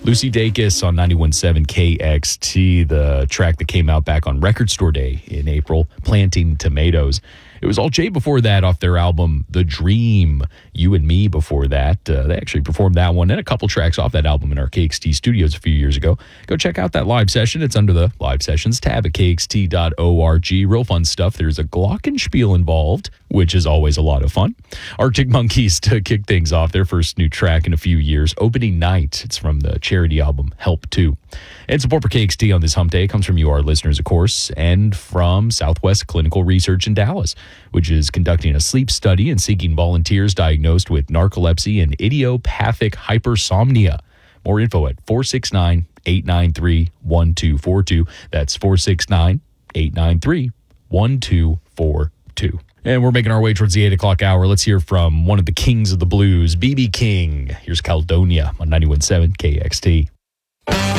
Lucy Dacus on 91.7 KXT, the track that came out back on Record Store Day in April, Planting Tomatoes. It was all Jay before that off their album, The Dream. You and Me before that. They actually performed that one and a couple tracks off that album in our KXT studios a few years ago. Go check out that live session. It's under the Live Sessions tab at kxt.org. Real fun stuff. There's a glockenspiel involved, which is always a lot of fun. Arctic Monkeys to kick things off, their first new track in a few years, Opening Night. It's from the charity album Help 2. And support for KXT on this hump day comes from you, our listeners, of course, and from Southwest Clinical Research in Dallas, which is conducting a sleep study and seeking volunteers diagnosed with narcolepsy and idiopathic hypersomnia. More info at 469-893-1242. That's 469-893-1242. And we're making our way towards the 8 o'clock hour. Let's hear from one of the kings of the blues, B.B. King. Here's Caledonia on 91.7 KXT.